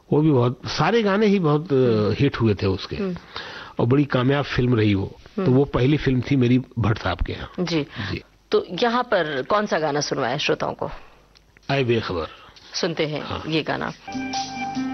वो भी बहुत, सारे गाने ही बहुत हिट हुए थे उसके, और बड़ी कामयाब फिल्म रही वो। तो वो पहली फिल्म थी मेरी भट्ट साहब के यहाँ। जी। तो यहाँ पर कौन सा गाना सुनवाया श्रोताओं को? आए बेखबर। सुनते हैं। हाँ। ये गाना